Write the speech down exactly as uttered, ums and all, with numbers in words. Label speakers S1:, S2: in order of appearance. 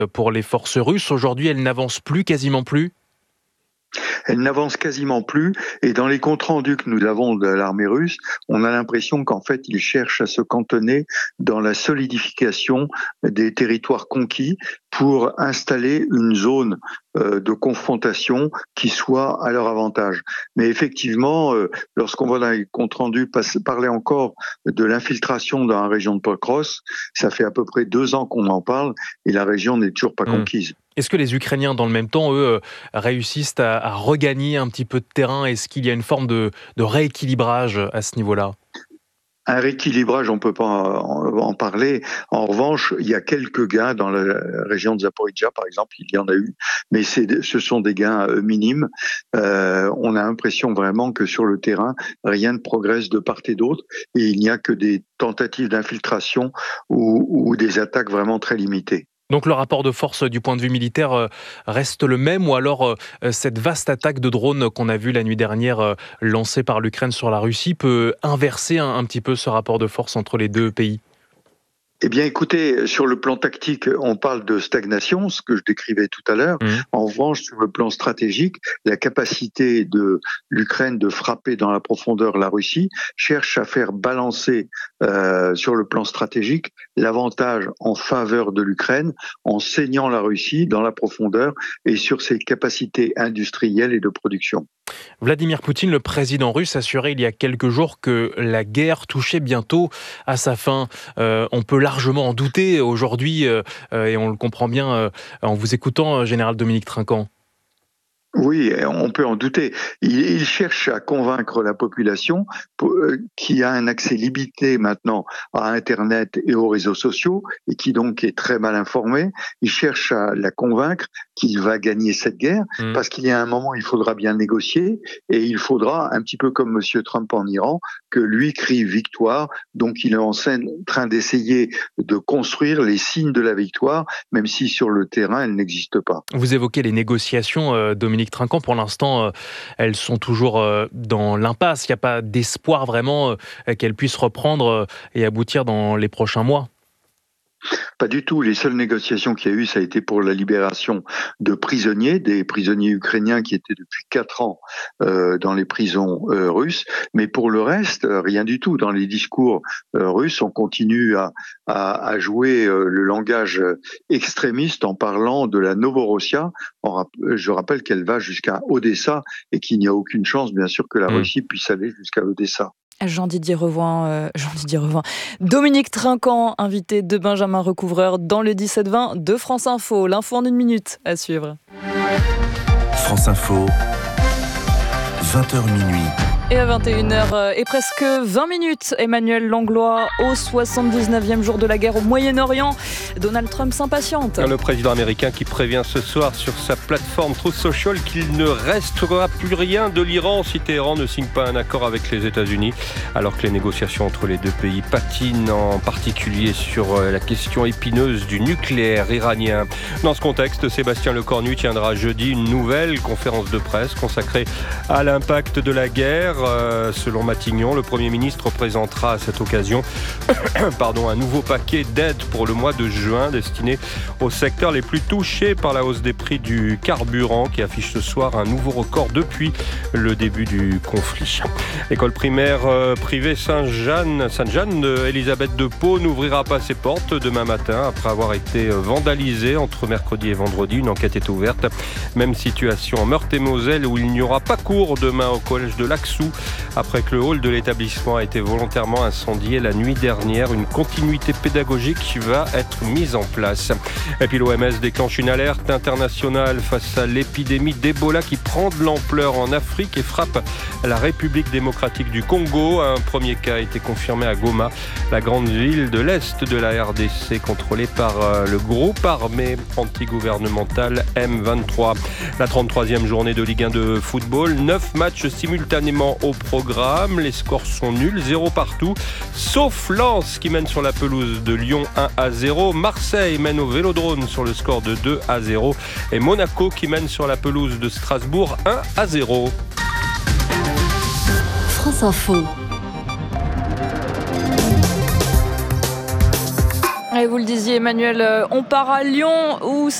S1: pour les forces russes. Aujourd'hui, elles n'avancent plus, quasiment plus.
S2: Elle n'avance quasiment plus, et dans les comptes rendus que nous avons de l'armée russe, on a l'impression qu'en fait, ils cherchent à se cantonner dans la solidification des territoires conquis pour installer une zone euh, de confrontation qui soit à leur avantage. Mais effectivement, euh, lorsqu'on voit dans les comptes rendus parler encore de l'infiltration dans la région de Pokros, ça fait à peu près deux ans qu'on en parle, et la région n'est toujours pas mmh. conquise.
S1: Est-ce que les Ukrainiens, dans le même temps, eux, réussissent à, à regagner un petit peu de terrain ? Est-ce qu'il y a une forme de, de rééquilibrage à ce niveau-là ?
S2: Un rééquilibrage, on ne peut pas en, en parler. En revanche, il y a quelques gains dans la région de Zaporijjia, par exemple, il y en a eu, mais c'est, ce sont des gains minimes. Euh, on a l'impression vraiment que sur le terrain, rien ne progresse de part et d'autre, et il n'y a que des tentatives d'infiltration ou, ou des attaques vraiment très limitées.
S1: Donc le rapport de force du point de vue militaire reste le même, ou alors cette vaste attaque de drones qu'on a vue la nuit dernière lancée par l'Ukraine sur la Russie peut inverser un, un petit peu ce rapport de force entre les deux pays ?
S2: Eh bien, écoutez, sur le plan tactique, on parle de stagnation, ce que je décrivais tout à l'heure. Mmh. En revanche, sur le plan stratégique, la capacité de l'Ukraine de frapper dans la profondeur la Russie cherche à faire balancer euh, sur le plan stratégique l'avantage en faveur de l'Ukraine en saignant la Russie dans la profondeur et sur ses capacités industrielles et de production.
S1: Vladimir Poutine, le président russe, assurait il y a quelques jours que la guerre touchait bientôt à sa fin. Euh, on peut largement en douter aujourd'hui, euh, et on le comprend bien euh, en vous écoutant, général Dominique Trinquant.
S2: Oui, on peut en douter. Il, il cherche à convaincre la population pour, euh, qui a un accès limité maintenant à Internet et aux réseaux sociaux et qui donc est très mal informée. Il cherche à la convaincre qu'il va gagner cette guerre mmh. parce qu'il y a un moment, il faudra bien négocier et il faudra, un petit peu comme Monsieur Trump en Iran, que lui crie victoire. Donc il est en train d'essayer de construire les signes de la victoire, même si sur le terrain, elle n'existe pas.
S1: Vous évoquez les négociations, euh, Dominique Trinquant, pour l'instant, euh, elles sont toujours euh, dans l'impasse. Il n'y a pas d'espoir vraiment euh, qu'elles puissent reprendre euh, et aboutir dans les prochains mois.
S2: Pas du tout. Les seules négociations qu'il y a eu, ça a été pour la libération de prisonniers, des prisonniers ukrainiens qui étaient depuis quatre ans euh, dans les prisons euh, russes. Mais pour le reste, rien du tout. Dans les discours euh, russes, on continue à, à, à jouer euh, le langage extrémiste en parlant de la Novorossia. On, je rappelle qu'elle va jusqu'à Odessa et qu'il n'y a aucune chance, bien sûr, que la mmh. Russie puisse aller jusqu'à Odessa.
S3: Jean-Didier Revoin, euh, Jean-Didier Revoin. Dominique Trinquant, invité de Benjamin Recouvreur dans le dix-sept vingt de France Info. L'info en une minute à suivre.
S4: France Info, vingt heures minuit.
S3: Et à vingt et une heures et presque vingt minutes, Emmanuel Langlois, au soixante-dix-neuvième jour de la guerre au Moyen-Orient. Donald Trump s'impatiente.
S5: Le président américain qui prévient ce soir sur sa plateforme Truth Social qu'il ne restera plus rien de l'Iran si Téhéran ne signe pas un accord avec les États-Unis, alors que les négociations entre les deux pays patinent, en particulier sur la question épineuse du nucléaire iranien. Dans ce contexte, Sébastien Lecornu tiendra jeudi une nouvelle conférence de presse consacrée à l'impact de la guerre. Euh, selon Matignon, le Premier ministre présentera à cette occasion pardon, un nouveau paquet d'aides pour le mois de juin destiné aux secteurs les plus touchés par la hausse des prix du carburant qui affiche ce soir un nouveau record depuis le début du conflit. L'école primaire euh, privée Saint-Jeanne, Sainte-Jeanne de Elisabeth de Pau n'ouvrira pas ses portes demain matin après avoir été vandalisée entre mercredi et vendredi. Une enquête est ouverte. Même situation en Meurthe-et-Moselle où il n'y aura pas cours demain au collège de Laxou. Après que le hall de l'établissement a été volontairement incendié la nuit dernière, une continuité pédagogique va être mise en place. Et puis l'O M S déclenche une alerte internationale face à l'épidémie d'Ebola qui prend de l'ampleur en Afrique et frappe la République démocratique du Congo. Un premier cas a été confirmé à Goma, la grande ville de l'Est de la R D C contrôlée par le groupe armé antigouvernemental M vingt-trois. La trente-troisième journée de Ligue un de football, neuf matchs simultanément au programme. Les scores sont nuls, zéro partout, sauf Lens qui mène sur la pelouse de Lyon un à zéro. Marseille mène au Vélodrome sur le score de deux à zéro. Et Monaco qui mène sur la pelouse de Strasbourg un à zéro.
S6: France Info.
S3: Et vous le disiez, Emmanuel, on part à Lyon où